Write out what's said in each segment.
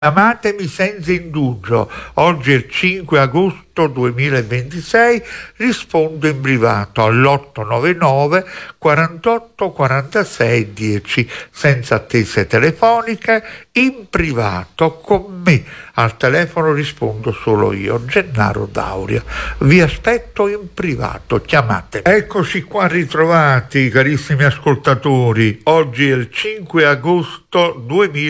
Amatemi senza indugio. Oggi è il 5 agosto 2026, rispondo in privato all'899 48 46 10, senza attese telefoniche, in privato con me. Al telefono rispondo solo io, Gennaro Dauria. Vi aspetto in privato, chiamate. Eccoci qua ritrovati, carissimi ascoltatori. Oggi è il 5 agosto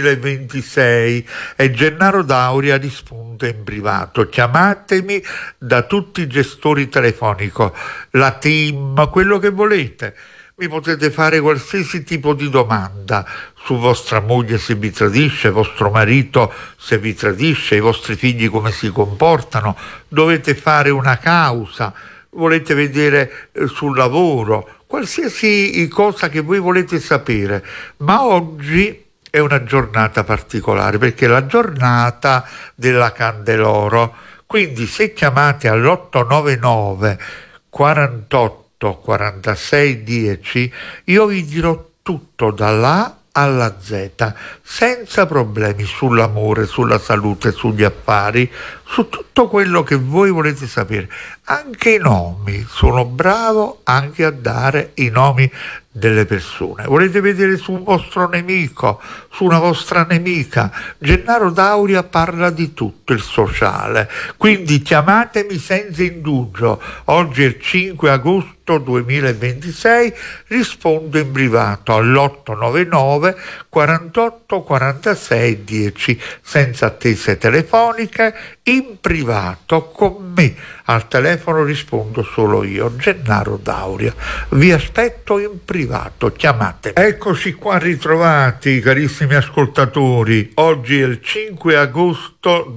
2026 e Gennaro Dauria risponde in privato. Chiamatemi da tutti i gestori telefonico, la team, quello che volete. Mi potete fare qualsiasi tipo di domanda su vostra moglie se vi tradisce, vostro marito se vi tradisce, i vostri figli come si comportano, dovete fare una causa, volete vedere sul lavoro, qualsiasi cosa che voi volete sapere. Ma oggi è una giornata particolare perché è la giornata della Candeloro. Quindi se chiamate all'899 48 46 10, io vi dirò tutto dalla A alla Z, senza problemi, sull'amore, sulla salute, sugli affari, su tutto quello che voi volete sapere. Anche i nomi, sono bravo anche a dare i nomi delle persone. Volete vedere su un vostro nemico, su una vostra nemica? Gennaro Dauria parla di tutto il sociale, quindi chiamatemi senza indugio. Oggi è il 5 agosto 2026, rispondo in privato all'899 48 46 10, senza attese telefoniche, in privato con me. Al telefono rispondo solo io, Gennaro Dauria. Vi aspetto in privato, chiamate. Eccoci qua ritrovati, carissimi ascoltatori. Oggi è il 5 agosto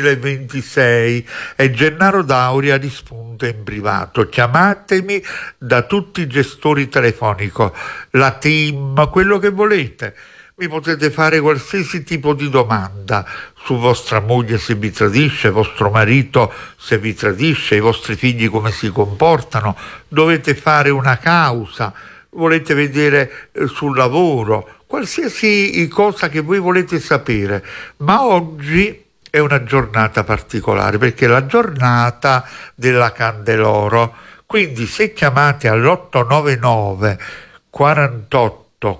2026 e Gennaro Dauria risponde in privato. Chiamatemi da tutti i gestori telefonico, la team, quello che volete. Mi potete fare qualsiasi tipo di domanda su vostra moglie se vi tradisce, vostro marito se vi tradisce, i vostri figli come si comportano, dovete fare una causa, volete vedere sul lavoro, qualsiasi cosa che voi volete sapere. Ma oggi è una giornata particolare perché è la giornata della Candeloro. Quindi se chiamate all'899 48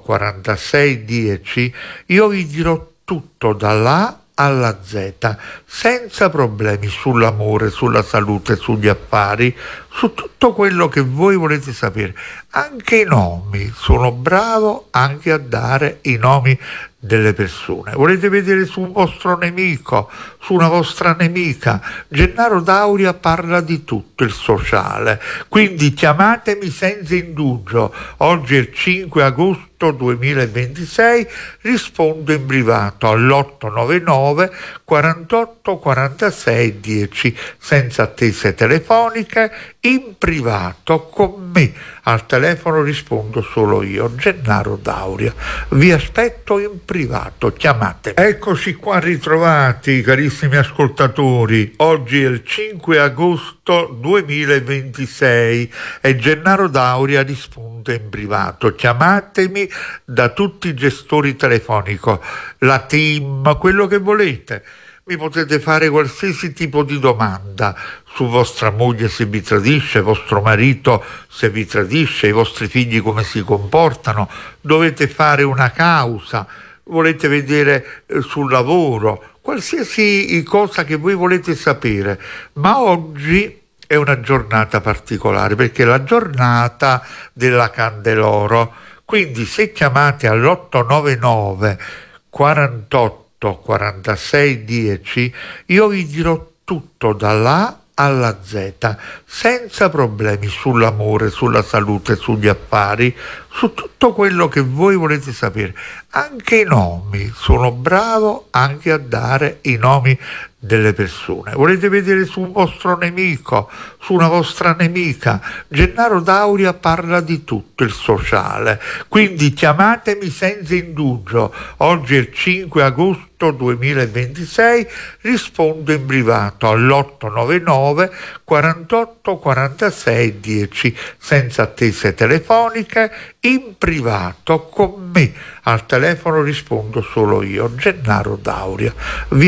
46 10, io vi dirò tutto dalla A alla Z, senza problemi, sull'amore, sulla salute, sugli affari, su tutto quello che voi volete sapere. Anche i nomi, sono bravo anche a dare i nomi delle persone. Volete vedere su un vostro nemico, su una vostra nemica? Gennaro Dauria parla di tutto il sociale, quindi chiamatemi senza indugio. Oggi è il 5 agosto 2026, rispondo in privato all'899 48 46 10, senza attese telefoniche, in privato con me. Al telefono rispondo solo io, Gennaro Dauria. Vi aspetto in privato, chiamate. Eccoci qua ritrovati, carissimi ascoltatori. Oggi è il 5 agosto 2026 e Gennaro Dauria risponde in privato. Chiamatemi da tutti i gestori telefonico, la team, quello che volete. Mi potete fare qualsiasi tipo di domanda su vostra moglie se vi tradisce, vostro marito se vi tradisce, i vostri figli come si comportano, dovete fare una causa, volete vedere sul lavoro, qualsiasi cosa che voi volete sapere. Ma oggi è una giornata particolare perché è la giornata della Candeloro. Quindi se chiamate all'899 48 46 10, io vi dirò tutto dalla A alla Z, senza problemi, sull'amore, sulla salute, sugli affari, su tutto quello che voi volete sapere. Anche i nomi, sono bravo anche a dare i nomi delle persone. Volete vedere su un vostro nemico, su una vostra nemica? Gennaro Dauria parla di tutto il sociale, quindi chiamatemi senza indugio. Oggi è il 5 agosto 2026, rispondo in privato all'899 48 46 10, senza attese telefoniche, in privato con me. Al telefono rispondo solo io, Gennaro Dauria.